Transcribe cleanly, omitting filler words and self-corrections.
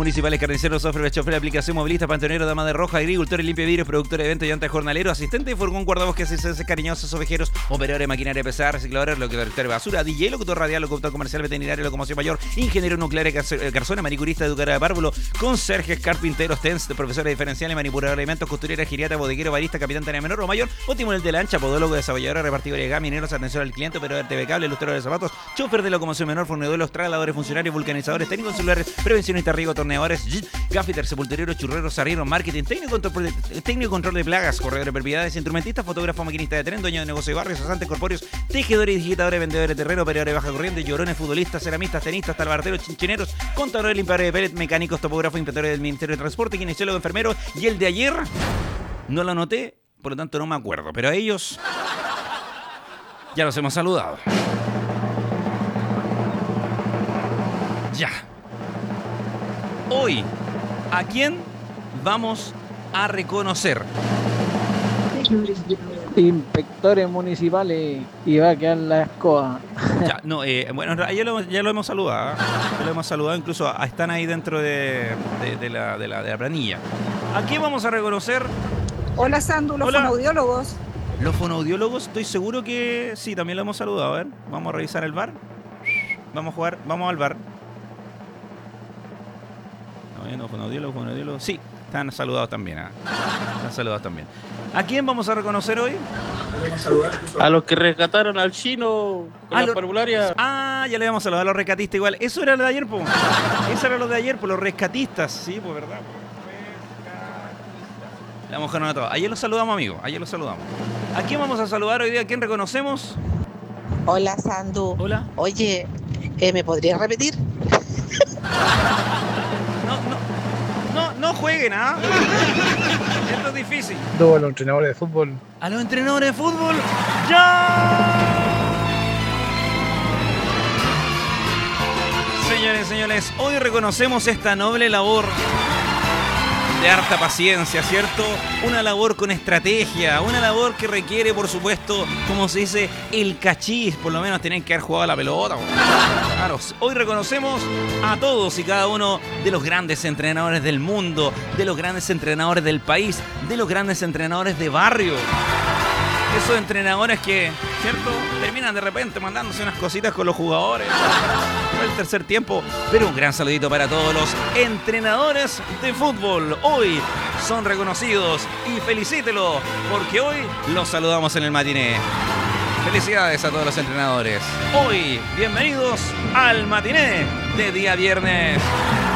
municipales, carniceros, software, chofer, aplicación movilista, panteonero, dama de roja, agricultores, limpia vidrios, productor de eventos, llanta, jornalero, asistente de furgón, guardabosques, CCS, cariñosos, ovejeros, operador de maquinaria pesada, recicladores, locutor de basura, DJ, locutor radial, locutor comercial, veterinario, locomoción mayor, ingeniero nuclear, garzona, manicurista, educadora de párvulo, conserjes, carpinteros, TENS, profesores diferenciales, manipulador de alimentos, costurera, geriatra, bodeguero, barista, capitán tarea menor o mayor, o timonel de lancha, podólogo, desarrollador, repartidor de gas, mineros, atención al cliente, operador de TV cable, lustrero de zapatos, chofer de locomoción menor, fornedores, trasladadores, funcionarios, vulcanizadores, técnicos celulares, prevencionistas, riego, torneadores, gaffiter, sepultureros, churreros, arrieros, marketing, técnico control de plagas, corredor de propiedades, instrumentistas, fotógrafo, maquinista de tren, dueño de negocio de barrios, cesantes, corpóreos, tejedores y digitadores, vendedores de terreno, operadores de baja corriente, llorones, futbolistas, ceramistas, tenistas, talbarteros, chinchineros, contadores, limpiadores de pellet, mecánicos, topógrafos, inspectores del Ministerio de Transporte, kinesiólogo, enfermero, y el de ayer no lo anoté, por lo tanto no me acuerdo, pero a ellos ya los hemos saludado. Ya. Hoy, ¿a quién vamos a reconocer? Inspectores municipales y va a quedar la escoba. Ya, no, bueno, ya lo hemos saludado. Ya lo hemos saludado, incluso están ahí dentro de la planilla. ¿A quién vamos a reconocer? Hola, Sandu, los fonoaudiólogos. Los fonoaudiólogos, estoy seguro que sí, también lo hemos saludado. A ver, vamos a revisar el bar. Vamos a jugar, vamos al bar. No, fonoaudiólogos. Sí, están saludados también. Están saludados también. ¿A quién vamos a reconocer hoy? A los que rescataron al chino con la parvularia. Ah, ya le habíamos saludado a los rescatistas igual. Eso era lo de ayer, po. Eso era lo de ayer, por los rescatistas. Sí, pues verdad. La mujer a todos. Ayer los saludamos, amigos. Ayer los saludamos. ¿A quién vamos a saludar hoy día? ¿A quién reconocemos? Hola, Sandu. Hola. Oye, ¿me podrías repetir? No jueguen, ¿ah? Esto es difícil. A los entrenadores de fútbol. A los entrenadores de fútbol. ¡Ya! Señores, hoy reconocemos esta noble labor de harta paciencia, ¿cierto? Una labor con estrategia, una labor que requiere, por supuesto, como se dice, el cachís, por lo menos tienen que haber jugado la pelota. Claro, hoy reconocemos a todos y cada uno de los grandes entrenadores del mundo, de los grandes entrenadores del país, de los grandes entrenadores de barrio. Esos entrenadores que, ¿cierto? Terminan de repente mandándose unas cositas con los jugadores el tercer tiempo. Pero un gran saludito para todos los entrenadores de fútbol. Hoy son reconocidos y felicítelo porque hoy los saludamos en el matiné. Felicidades a todos los entrenadores. Hoy, bienvenidos al matiné de día viernes.